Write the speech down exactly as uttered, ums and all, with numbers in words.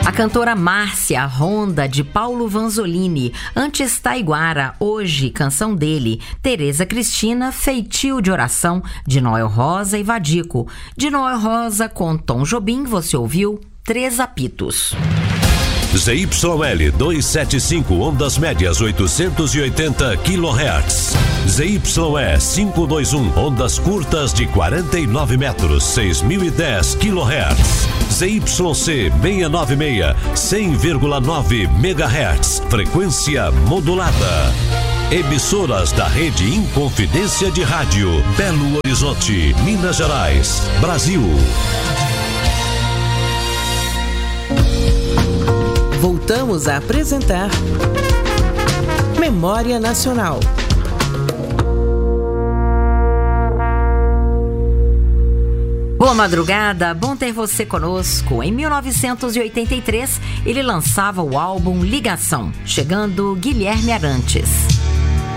A cantora Márcia Ronda, de Paulo Vanzolini, antes Taiguara, hoje canção dele. Tereza Cristina, Feitio de Oração, de Noel Rosa e Vadico. De Noel Rosa com Tom Jobim, você ouviu Três Apitos. Z Y L duzentos e setenta e cinco, ondas médias oitocentos e oitenta quilohertz. Z Y E quinhentos e vinte e um, ondas curtas de quarenta e nove metros, seis mil e dez quilohertz. Z Y C seiscentos e noventa e seis, cem vírgula nove megahertz, frequência modulada. Emissoras da rede Inconfidência de Rádio, Belo Horizonte, Minas Gerais, Brasil. Voltamos a apresentar Memória Nacional. Boa madrugada, bom ter você conosco. Em mil novecentos e oitenta e três, ele lançava o álbum Ligação, chegando Guilherme Arantes.